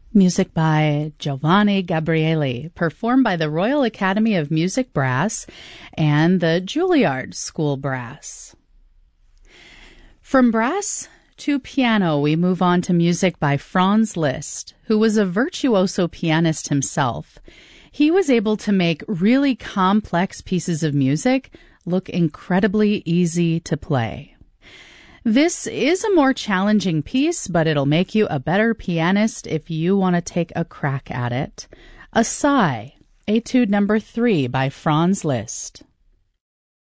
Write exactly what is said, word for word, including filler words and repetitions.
Music by Giovanni Gabrieli, performed by the Royal Academy of Music Brass and the Juilliard School Brass. From brass to piano, we move on to music by Franz Liszt, who was a virtuoso pianist himself. He was able to make really complex pieces of music look incredibly easy to play. This is a more challenging piece, but it'll make you a better pianist if you want to take a crack at it. A Sigh, Etude number three by Franz Liszt.